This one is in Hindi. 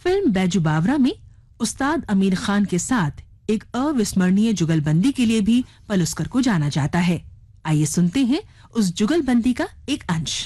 फिल्म बैजू बावरा में उस्ताद अमीर खान के साथ एक अविस्मरणीय जुगलबंदी के लिए भी पलुस्कर को जाना जाता है। आइए सुनते हैं उस जुगलबंदी का एक अंश।